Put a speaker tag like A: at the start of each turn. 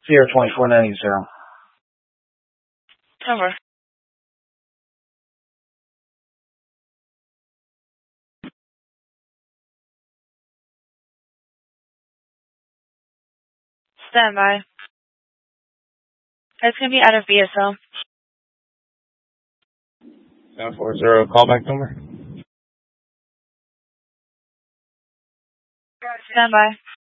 A: Sierra 2490.
B: Over. Stand by. It's going to be out of BSL.
A: 740 callback number.
B: Stand by.